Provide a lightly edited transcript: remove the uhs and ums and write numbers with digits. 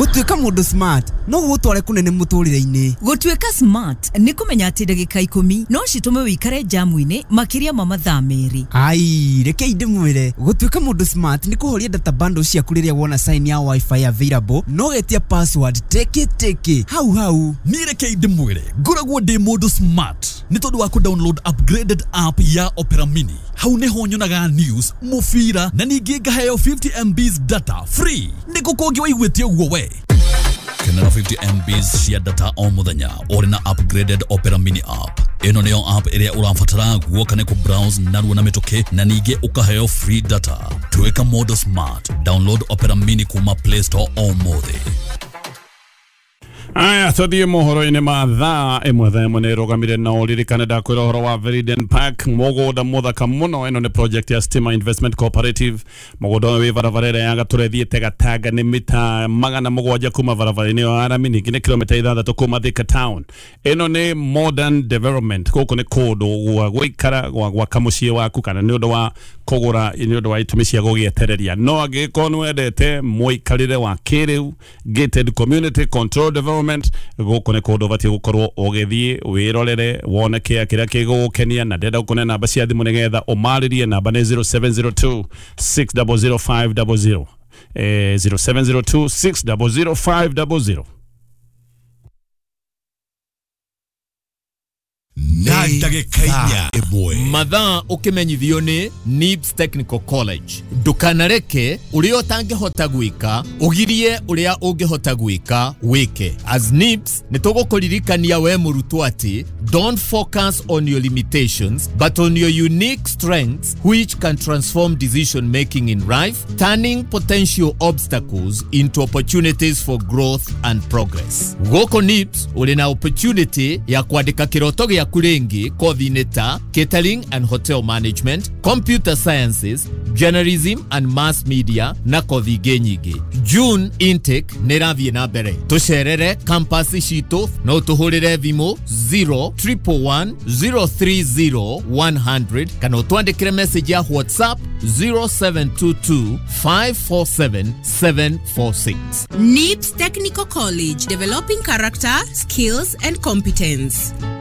Gutuika mundu smart no gutware kunene muturire-ini. Gutuika smart ni kumenya ati ndagika 10 no citume wikare jamu-ini makiria ma mathaa meri. Ai, reke ndimwire gutuika mundu smart ni kuhoria data bundles cia kuriria wona sign ya wifi available no getia password teke hau ni reke ndimwire nguragwo ndi mundu smart ni tondu wa ku download upgraded app ya Opera Mini. Hau neho nyonaga news, mufira na ningi ngaheo 50 MBs data free. Niko kongi waigwete uguo we. Kenera 50 MBs cia data o muthenya ori na upgraded Opera Mini app. Eno neo app iria urafatara guoka ne ku browse narua na mitoke na ningi ukaheo free data. Tuweka modo smart. Download Opera Mini kuma Play Store o mothe. Aya, tuthie mohoro-ini mathaa imwe thaa imwe nirugamire na uririkane ndakwira uhoro wa Veriden Park mugunda muthaka muno. Ino ni project ya Stima Investment Cooperative. Mugunda wi barabara ya Gaturethie Gatanga ni mita 700 kuma barabara-ini ya Arami ni kilomita 6 kuma Thika Town. Ino ni modern development. Koko ni kundu gwa gwikara gwa kamucie waku kana ni undu wa kugura ni undu wa itumi cia gugietereria. No angiko ni wendete muikarire wa kiriu gated community control development goko ne kodo vati gukorwo ogethie wirorere wone kiria kigukenia na ndenda gukone namba cia thimu nigetha umaririe namba ni 0702 600500 0702 600500. Mathaa ukimenyithio ni NIBS Technical College. Ndukanareke uria utangihota gwika ugirie uria ungihota gwika wike. As NIBS nitugukuririkania we murutwo ati don't focus on your limitations but on your unique strengths which can transform decision making in life, turning potential obstacles into opportunities for growth and progress. Goko NIBS ulina opportunity ya kuandika kiroto gya kurengi kothi ta catering and hotel management, computer sciences, journalism and mass media na kothi nyingi. June intake neravie na mbere. Tucerere campus citu no tuhurire thimu 0111030100 kana twandikire message ya WhatsApp 0722547746. NIBS Technical College, developing character, skills and competence.